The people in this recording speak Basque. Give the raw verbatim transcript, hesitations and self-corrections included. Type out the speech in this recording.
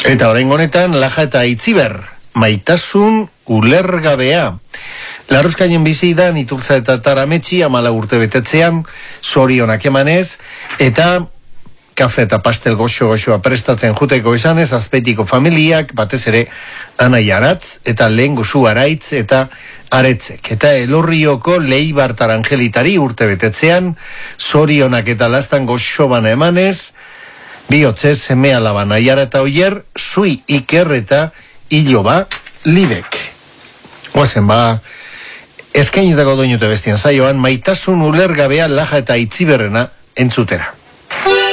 Eta orain honetan, Laja eta Itziber, maitasun ulergabea. Larruzkainen bizi da, Iturtza eta Tarametxi, amala urte betetzean, zorionak emanez, eta kafe eta pastel goxo-goxoa prestatzen juteko izanez, Azpeitiko familiak, batez ere, Anai Aratz, eta lehen gozu Araitz, eta Aretzek. Eta Elorrioko Leibartar Angelitari urte betetzean, zorionak eta lastan goxo bana emanez, bihotzez, seme alaban Aiara eta Oier, Zui Iker eta Iloba Libek. Oazen, ba, eskainetako doinute bestien saioan, maitasun ulergabea Laja eta Itziberrena entzutera.